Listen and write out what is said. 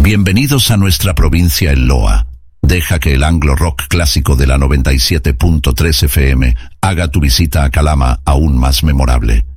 Bienvenidos a nuestra provincia en Loa. Deja que el Anglo Rock clásico de la 97.3 FM haga tu visita a Calama aún más memorable.